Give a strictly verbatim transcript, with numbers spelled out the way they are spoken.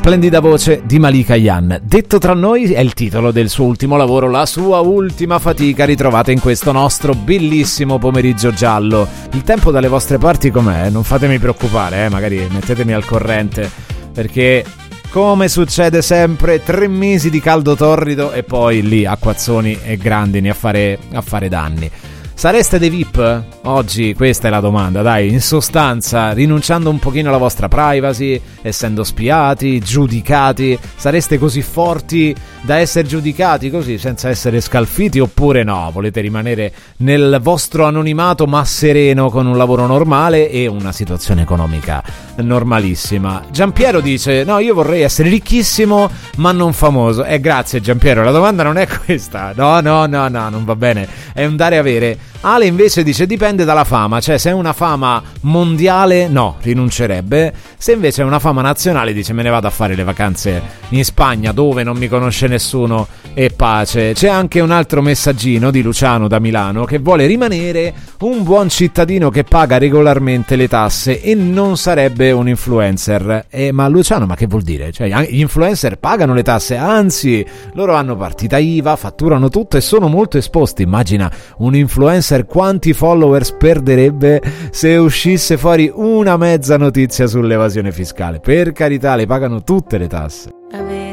splendida voce di Malika Ayane. Detto tra noi è il titolo del suo ultimo lavoro, la sua ultima fatica, ritrovata in questo nostro bellissimo pomeriggio giallo. Il tempo dalle vostre parti com'è? Non fatemi preoccupare, eh? Magari mettetemi al corrente, perché come succede sempre, tre mesi di caldo torrido e poi lì acquazzoni e grandini a fare, a fare danni. Sareste dei V I P? Oggi questa è la domanda, dai, in sostanza, rinunciando un pochino alla vostra privacy, essendo spiati, giudicati, sareste così forti da essere giudicati così senza essere scalfiti, oppure no, volete rimanere nel vostro anonimato ma sereno con un lavoro normale e una situazione economica normalissima? Giampiero dice, no, io vorrei essere ricchissimo ma non famoso. Eh, grazie Giampiero, la domanda non è questa, no, no, no, no, non va bene, è un dare e avere. Ale invece dice dipende dalla fama, cioè se è una fama mondiale no, rinuncerebbe, se invece è una fama nazionale dice me ne vado a fare le vacanze in Spagna dove non mi conosce nessuno e pace. C'è anche un altro messaggino di Luciano da Milano che vuole rimanere un buon cittadino che paga regolarmente le tasse e non sarebbe un influencer. Eh, ma Luciano, ma che vuol dire? Cioè gli influencer pagano le tasse, anzi loro hanno partita I V A, fatturano tutto e sono molto esposti. Immagina un influencer quanti followers perderebbe se uscisse fuori una mezza notizia sull'evasione fiscale. Per carità, le pagano tutte le tasse.